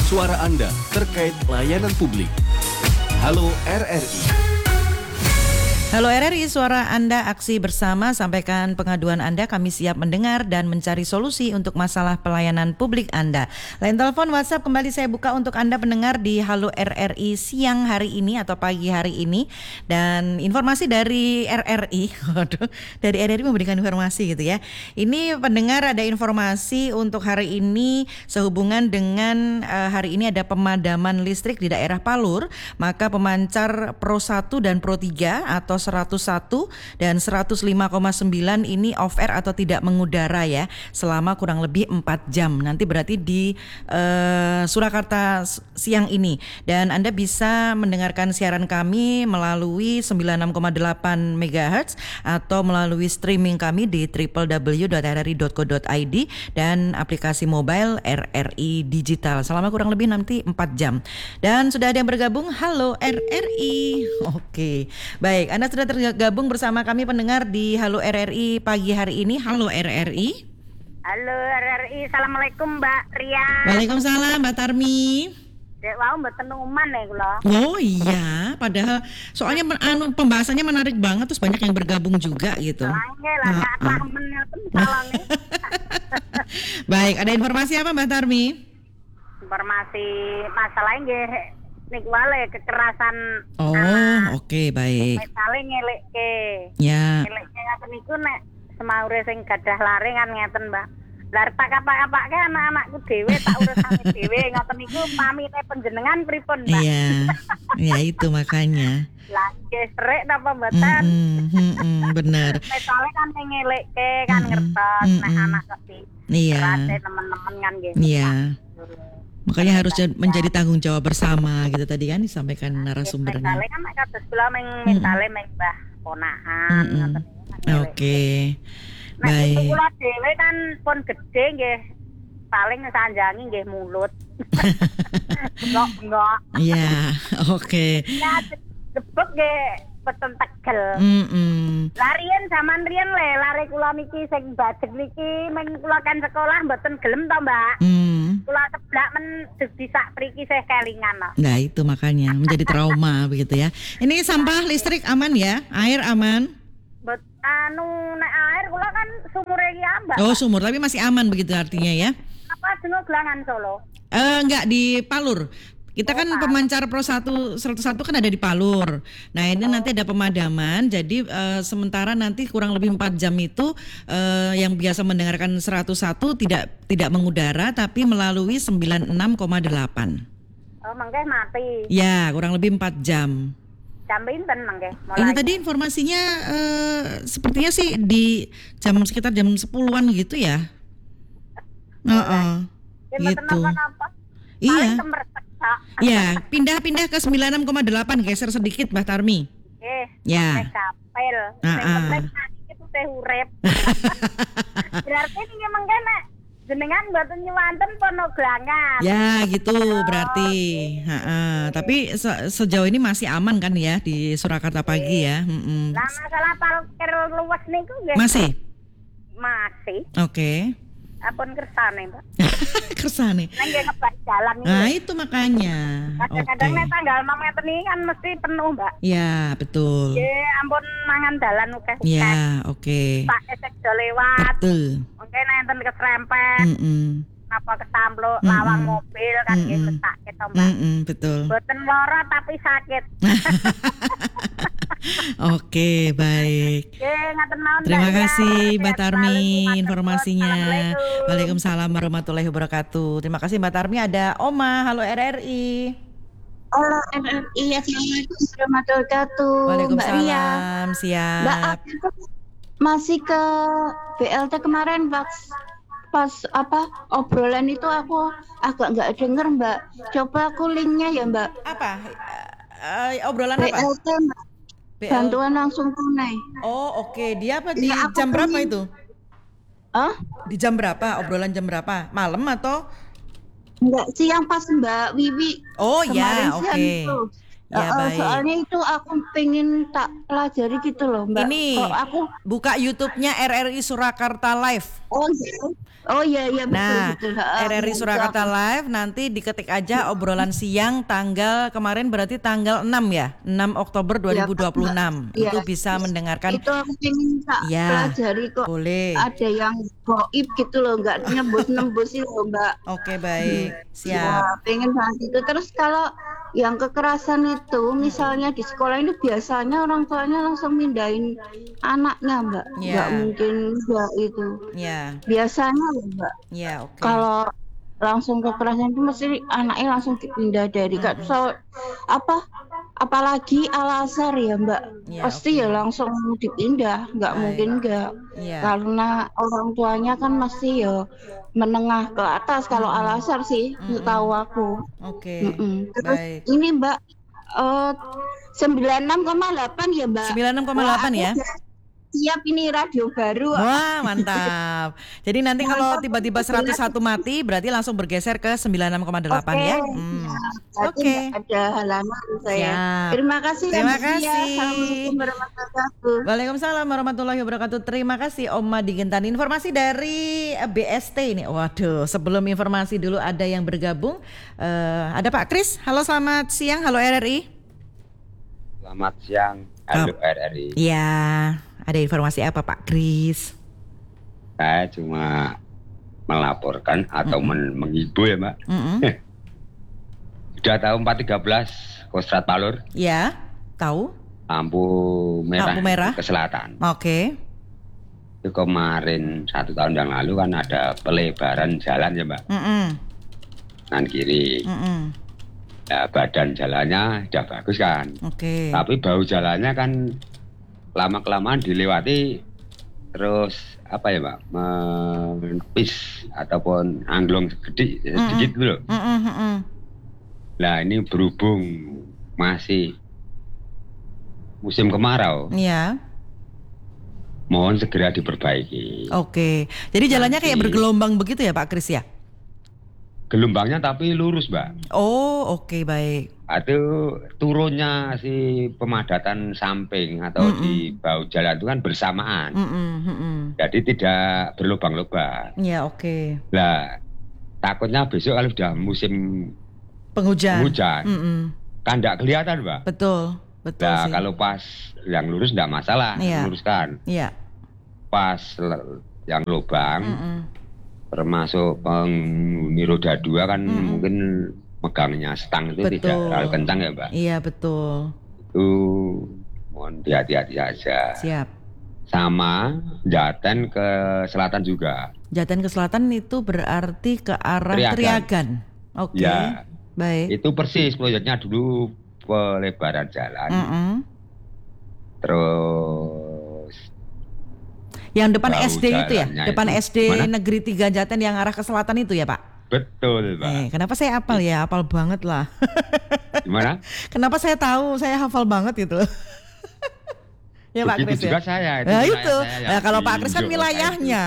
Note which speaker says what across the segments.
Speaker 1: suara Anda terkait layanan publik. Halo RRI.
Speaker 2: Halo RRI, suara Anda aksi bersama, sampaikan pengaduan Anda, kami siap mendengar dan mencari solusi untuk masalah pelayanan publik Anda. Line telepon WhatsApp kembali saya buka untuk Anda pendengar di Halo RRI siang hari ini atau pagi hari ini. Dan informasi dari RRI, dari RRI memberikan informasi gitu ya. Ini pendengar ada informasi untuk hari ini sehubungan dengan hari ini ada pemadaman listrik di daerah Palur, maka pemancar Pro 1 dan Pro 3 atau 101 dan 105,9 ini off air atau tidak mengudara ya selama kurang lebih 4 jam. Nanti berarti di Surakarta siang ini. Dan Anda bisa mendengarkan siaran kami melalui 96,8 MHz atau melalui streaming kami di www.rri.co.id dan aplikasi mobile RRI Digital selama kurang lebih nanti 4 jam. Dan sudah ada yang bergabung, halo RRI. Oke, baik, Anda sudah tergabung bersama kami pendengar di Halo RRI pagi hari ini. Halo RRI.
Speaker 3: Halo RRI, Assalamualaikum Mbak Ria.
Speaker 2: Waalaikumsalam Mbak Tarmi.
Speaker 3: Dek wau mboten uman ya kula.
Speaker 2: Oh iya, padahal soalnya pembahasannya menarik banget, terus banyak yang bergabung juga gitu.
Speaker 3: Langge lah gak pahmen ngoten salonge.
Speaker 2: Baik, ada informasi apa Mbak Tarmi?
Speaker 3: Informasi masalahnya nggih niku wae kekerasan.
Speaker 2: Oh, oke, baik.
Speaker 3: Misale ngelekke.
Speaker 2: Ya.
Speaker 3: Ngelekke ngaten niku nek semaure sing gadah lare kan ngeten, Mbak. Lah tak apa-apake anak-anakku dhewe tak urusane dhewe ngoten niku pamite panjenengan pripun, Mbak?
Speaker 2: Iya. Ya itu makanya.
Speaker 3: Lah nggih srek napa mboten?
Speaker 2: Bener.
Speaker 3: Misale kan ngelekke kan ngertos nek anak kecil.
Speaker 2: Iya.
Speaker 3: Rase teman-teman kan nggih.
Speaker 2: Iya. Makanya harus menjadi tanggung jawab bersama gitu tadi kan disampaikan narasumbernya.
Speaker 3: Misale kan nek kados kula misale mbah ponakan ngoten.
Speaker 2: Oke.
Speaker 3: Baik.
Speaker 2: Baik.
Speaker 3: Kula dhewe kan pun gede nggih. Paling sanjangi nggih mulut. Enggak.
Speaker 2: Iya, oke.
Speaker 3: Nah, jebuk nggih peten tegel. Larian zaman riyen le, lare kula niki sing bajeg niki men kula kan sekolah mboten gelem to, Mbak. Kula seblak men disak priki sih kelingan no.
Speaker 2: Nah, itu makanya menjadi trauma begitu ya. Ini sampah listrik aman ya? Air aman?
Speaker 3: Nek air kula kan sumure iki ambak.
Speaker 2: Oh, sumur tapi masih aman begitu artinya ya?
Speaker 3: Apa jeneng Gelangan Solo?
Speaker 2: Enggak, di Palur. Kita kan pemancar Pro 101 kan ada di Palur. Nah ini nanti ada pemadaman. Jadi sementara nanti kurang lebih 4 jam itu yang biasa mendengarkan 101 tidak mengudara tapi melalui 96,8.
Speaker 3: Oh mangke mati.
Speaker 2: Ya kurang lebih 4 jam.
Speaker 3: Jam pinten mangke?
Speaker 2: Ini tadi informasinya sepertinya sih di sekitar jam 10-an gitu ya. Gitu. Iya. Ya, pindah ke 96,8, geser sedikit Mbak Tarmi. Ya.
Speaker 3: Kapel. Itu teh urip. Berarti ini mengkene jenengan mboten nyuwanten Ponoglangan.
Speaker 2: Ya, gitu berarti. Tapi sejauh ini masih aman kan ya di Surakarta pagi ya.
Speaker 3: Lah masalah parkir luwes niku nggih.
Speaker 2: Masih. Oke.
Speaker 3: Apun kersane, Mbak.
Speaker 2: Kersane.
Speaker 3: Nggih ngebak jalan iki.
Speaker 2: Nah, itu makanya.
Speaker 3: Kadang-kadang nek tanggal 6 meter ini kan mesti penuh, Mbak.
Speaker 2: Ya, betul.
Speaker 3: Nggih, ampun mangan dalan ukeh-ukeh.
Speaker 2: Ya, oke.
Speaker 3: Pak esek do lewat.
Speaker 2: Betul.
Speaker 3: Mungkin enten keserempet. Napa ketampluk lawang mobil kan nggih sakit to, Mbak.
Speaker 2: Betul.
Speaker 3: Boten lara tapi sakit.
Speaker 2: Oke, baik. Terima kasih Mbak Tarmi informasinya. Waalaikumsalam warahmatullahi wabarakatuh. Terima kasih Mbak Tarmi. Ada Oma, halo RRI.
Speaker 4: Halo RRI, assalamualaikum warahmatullahi wabarakatuh.
Speaker 2: Waalaikumsalam, siap.
Speaker 4: Mbak, masih ke BLT kemarin pas obrolan itu aku agak nggak denger Mbak. Coba aku linknya ya Mbak.
Speaker 2: Apa? Obrolan apa?
Speaker 4: BLT Mbak. Bantuan langsung tunai.
Speaker 2: Oh oke. Dia apa di jam berapa itu? Di jam berapa? Obrolan jam berapa? Malam atau?
Speaker 4: Enggak, siang pas Mbak Wiwi.
Speaker 2: Oh ya, oke. Ya, baik.
Speaker 4: Soalnya itu aku pengen tak pelajari gitu loh, Mbak.
Speaker 2: Ini
Speaker 4: kalau aku
Speaker 2: buka YouTube-nya RRI Surakarta Live.
Speaker 4: Oh iya betul
Speaker 2: Nah,
Speaker 4: betul.
Speaker 2: RRI Surakarta
Speaker 4: Itu
Speaker 2: Live nanti diketik aja obrolan siang tanggal kemarin berarti tanggal 6 ya, 6 Oktober 2026.
Speaker 4: Iya.
Speaker 2: Itu bisa mendengarkan.
Speaker 4: Itu aku pengen tak
Speaker 2: Ya,
Speaker 4: pelajari kok.
Speaker 2: boleh.
Speaker 4: Ada yang goib gitu loh, nggak nembus itu loh, Mbak.
Speaker 2: Oke, baik.
Speaker 4: Ya,
Speaker 2: Siap.
Speaker 4: pengen banget itu. Terus kalau yang kekerasan itu, misalnya di sekolah ini biasanya orang tuanya langsung mindahin anaknya, Mbak.
Speaker 2: Ya.
Speaker 4: Nggak mungkin enggak itu.
Speaker 2: Ya.
Speaker 4: Biasanya loh, Mbak.
Speaker 2: Ya, oke.
Speaker 4: Kalau langsung kekerasan itu mesti anaknya langsung dipindah dari apalagi Al-Azhar ya, Mbak.
Speaker 2: Ya,
Speaker 4: Pasti
Speaker 2: oke.
Speaker 4: ya langsung dipindah, nggak
Speaker 2: Baik.
Speaker 4: mungkin enggak.
Speaker 2: Ya.
Speaker 4: Karena orang tuanya kan masih ya menengah ke atas kalau Al-Azhar sih, tahu aku.
Speaker 2: Oke.
Speaker 4: Terus
Speaker 2: Baik.
Speaker 4: ini Mbak 96,8 ya, Mbak.
Speaker 2: 96,8 ya.
Speaker 4: Siap ini radio baru.
Speaker 2: Wah, mantap. Jadi nanti kalau tiba-tiba 101 mati berarti langsung bergeser ke 96,8 ya. Oke.
Speaker 4: Ada halaman saya.
Speaker 2: Siap.
Speaker 4: Terima kasih.
Speaker 2: Terima
Speaker 4: Mbak Sia.
Speaker 2: kasih.
Speaker 4: Assalamualaikum warahmatullahi wabarakatuh.
Speaker 2: Waalaikumsalam warahmatullahi wabarakatuh. Terima kasih Oma Digentan. Informasi dari BST ini. Waduh, sebelum informasi dulu ada yang bergabung. Ada Pak Kris. Halo, selamat siang. Halo RRI.
Speaker 5: Selamat siang, halo RRI.
Speaker 2: Ya, ada informasi apa Pak Kris?
Speaker 5: Saya cuma melaporkan atau menghibur ya, Mbak. Sudah tahu 413 Kostrad Palur?
Speaker 2: Ya, tahu.
Speaker 5: Lampu merah ke selatan.
Speaker 2: Oke.
Speaker 5: Itu kemarin 1 tahun yang lalu kan ada pelebaran jalan ya, Mbak. Kanan kiri. Nah, badan jalannya sudah bagus kan.
Speaker 2: Oke.
Speaker 5: Tapi bau jalannya kan lama-kelamaan dilewati terus apa ya, Mbak, menepis ataupun anglong sedikit dulu. Nah, ini berhubung masih musim kemarau.
Speaker 2: Iya.
Speaker 5: Mohon segera diperbaiki.
Speaker 2: Oke. Jadi jalannya kayak bergelombang begitu ya Pak Kris ya?
Speaker 5: Gelombangnya tapi lurus, Mbak.
Speaker 2: Oh, oke, baik.
Speaker 5: Itu turunnya si pemadatan samping atau di bahu jalan itu kan bersamaan. Jadi tidak berlubang-lubang.
Speaker 2: Ya, oke.
Speaker 5: Nah, takutnya besok kalau sudah musim
Speaker 2: Penghujan.
Speaker 5: Kan tidak kelihatan, Mbak.
Speaker 2: Betul
Speaker 5: Nah,
Speaker 2: sih.
Speaker 5: kalau pas yang lurus tidak masalah,
Speaker 2: Iya.
Speaker 5: luruskan.
Speaker 2: Iya.
Speaker 5: Pas yang lubang, termasuk penghuni roda 2 kan mungkin megangnya stang itu tidak terlalu kencang ya, Mbak.
Speaker 2: Iya, betul.
Speaker 5: Itu mohon hati-hati saja.
Speaker 2: Siap.
Speaker 5: Sama Jaten ke selatan juga.
Speaker 2: Jaten ke selatan itu berarti ke arah Triagan. Oke.
Speaker 5: Ya.
Speaker 2: Baik.
Speaker 5: Itu persis proyeknya dulu pelebaran jalan. Terus
Speaker 2: yang depan
Speaker 5: bau
Speaker 2: SD itu ya?
Speaker 5: jalannya
Speaker 2: Depan
Speaker 5: itu.
Speaker 2: SD
Speaker 5: Mana?
Speaker 2: Negeri 3 Jaten yang arah ke selatan itu ya, Pak?
Speaker 5: Betul, Pak.
Speaker 2: Kenapa saya hafal ya? Hafal banget lah.
Speaker 5: Gimana?
Speaker 2: Kenapa saya tahu? Saya hafal banget itu. Ya Pak Kris
Speaker 5: Begitu juga
Speaker 2: ya?
Speaker 5: saya.
Speaker 2: Nah
Speaker 5: wilayah
Speaker 2: itu.
Speaker 5: saya yang
Speaker 2: Nah, kalau
Speaker 5: di
Speaker 2: Pak Kris kan
Speaker 5: Jawa
Speaker 2: wilayahnya.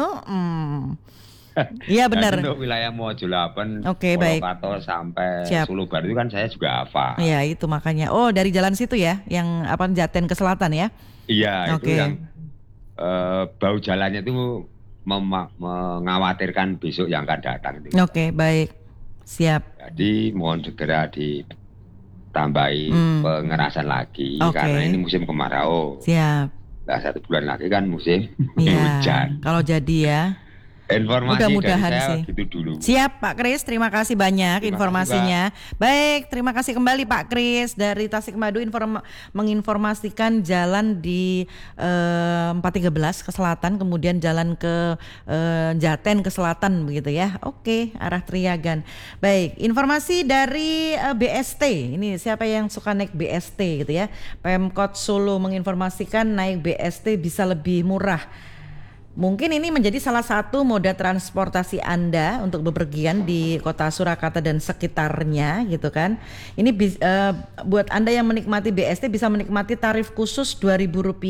Speaker 2: Iya benar.
Speaker 5: Dan untuk wilayah Mojolapen,
Speaker 2: Oke, baik.
Speaker 5: Purwokerto sampai
Speaker 2: Siap.
Speaker 5: Solo Baru itu kan saya juga hafal.
Speaker 2: Iya itu makanya. Oh dari jalan situ ya, yang apa Jaten ke selatan ya?
Speaker 5: Iya,
Speaker 2: Oke.
Speaker 5: itu yang bau jalannya itu mengkhawatirkan besok yang akan datang.
Speaker 2: Oke, baik. Siap.
Speaker 5: Jadi mohon segera ditambahi pengerasan lagi
Speaker 2: Oke.
Speaker 5: karena ini musim kemarau.
Speaker 2: Siap.
Speaker 5: Nah, 1 bulan lagi kan musim
Speaker 2: Iya.
Speaker 5: hujan.
Speaker 2: Kalau jadi ya.
Speaker 5: Informasi dari
Speaker 2: Mudah-mudahan
Speaker 5: saya
Speaker 2: sih.
Speaker 5: gitu dulu.
Speaker 2: Siap Pak Kris, terima kasih banyak
Speaker 5: Terima
Speaker 2: informasinya. Baik, terima kasih kembali Pak Kris dari Tasikmadu menginformasikan jalan di 413 ke selatan, kemudian jalan ke Jaten ke selatan begitu ya. Oke, arah Triagan. Baik, informasi dari BST. Ini siapa yang suka naik BST gitu ya. Pemkot Solo menginformasikan naik BST bisa lebih murah. Mungkin ini menjadi salah satu moda transportasi Anda untuk bepergian di kota Surakarta dan sekitarnya gitu kan. Ini buat Anda yang menikmati BST bisa menikmati tarif khusus Rp2.000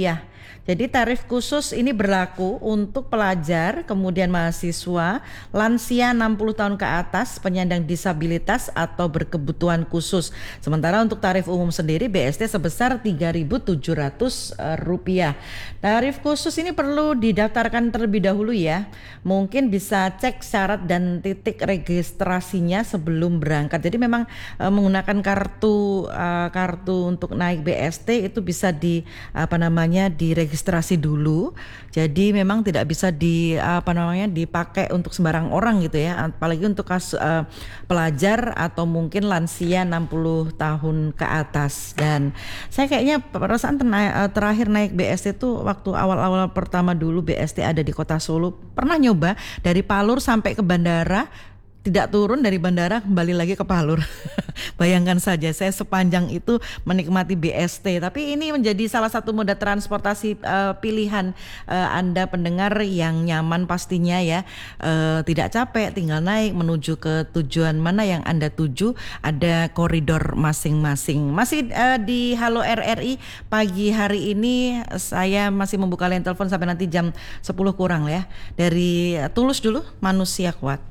Speaker 2: Jadi tarif khusus ini berlaku untuk pelajar, kemudian mahasiswa, lansia 60 tahun ke atas, penyandang disabilitas atau berkebutuhan khusus. Sementara untuk tarif umum sendiri BST sebesar Rp3.700. Tarif khusus ini perlu didaftarkan terlebih dahulu ya. Mungkin bisa cek syarat dan titik registrasinya sebelum berangkat. Jadi memang menggunakan kartu untuk naik BST itu bisa diregistrasi dulu. Jadi memang tidak bisa dipakai untuk sembarang orang gitu ya. Apalagi untuk pelajar atau mungkin lansia 60 tahun ke atas. Dan saya kayaknya perasaan terakhir naik BST itu waktu awal-awal pertama dulu BST ada di Kota Solo. Pernah nyoba dari Palur sampai ke bandara, tidak turun dari bandara kembali lagi ke Palur. Bayangkan saja saya sepanjang itu menikmati BST. Tapi ini menjadi salah satu moda transportasi pilihan Anda pendengar yang nyaman pastinya ya. Tidak capek, tinggal naik menuju ke tujuan mana yang Anda tuju. Ada koridor masing-masing. Masih di Halo RRI pagi hari ini saya masih membuka line telepon sampai nanti jam 10 kurang ya. Dari Tulus dulu, Manusia Kuat.